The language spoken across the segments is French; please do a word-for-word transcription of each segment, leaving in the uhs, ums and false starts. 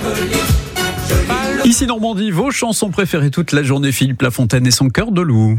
Ici Normandie, vos chansons préférées toute la journée, Philippe Lafontaine et son cœur de loup.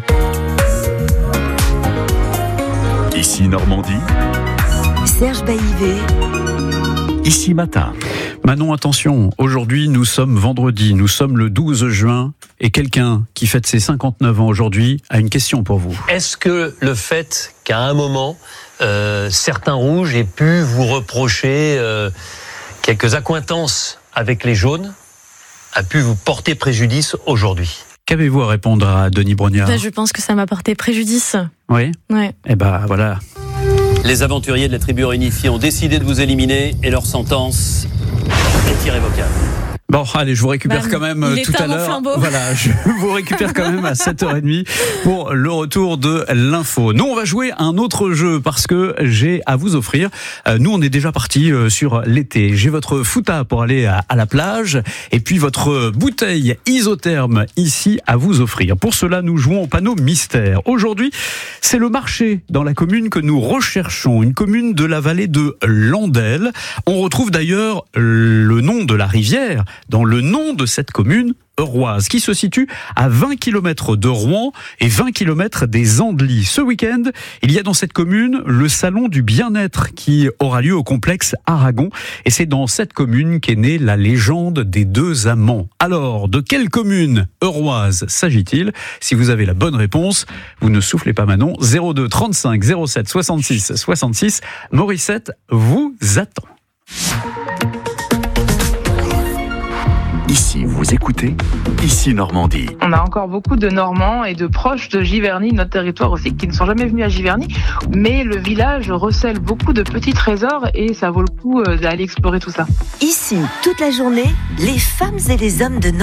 Ici Normandie, Serge Baillivet. Ici Matin. Manon, attention, aujourd'hui nous sommes vendredi, nous sommes le douze juin et quelqu'un qui fête ses cinquante-neuf ans aujourd'hui a une question pour vous. Est-ce que le fait qu'à un moment, euh, certains rouges aient pu vous reprocher euh, quelques accointances avec les jaunes a pu vous porter préjudice aujourd'hui ? Qu'avez-vous à répondre à Denis Brognard ? Ben, je pense que ça m'a porté préjudice. Oui. Ouais. Eh ben voilà. Les aventuriers de la tribu réunifiée ont décidé de vous éliminer et leur sentence est irrévocable. Bon, allez, je vous récupère Bah, quand même il tout éteint à mon l'heure. flambeau. Voilà, je vous récupère quand même à sept heures trente pour le retour de l'info. Nous, on va jouer un autre jeu parce que j'ai à vous offrir. Euh, nous, on est déjà parti euh, sur l'été. J'ai votre fouta pour aller à, à la plage et puis votre bouteille isotherme ici à vous offrir. Pour cela, nous jouons au panneau mystère. Aujourd'hui, c'est le marché dans la commune que nous recherchons, une commune de la vallée de Landelle. On retrouve d'ailleurs le nom de la rivière dans le nom de cette commune, Euroise, qui se situe à vingt kilomètres de Rouen et vingt kilomètres des Andelys. Ce week-end, il y a dans cette commune le salon du bien-être qui aura lieu au complexe Aragon. Et c'est dans cette commune qu'est née la légende des deux amants. Alors, de quelle commune Euroise s'agit-il ? Si vous avez la bonne réponse, vous ne soufflez pas Manon. zéro deux trente-cinq zéro sept soixante-six soixante-six. Morissette vous attend. Ici, vous écoutez, Ici Normandie. On a encore beaucoup de Normands et de proches de Giverny, notre territoire aussi, qui ne sont jamais venus à Giverny. Mais le village recèle beaucoup de petits trésors et ça vaut le coup d'aller explorer tout ça. Ici, toute la journée, les femmes et les hommes de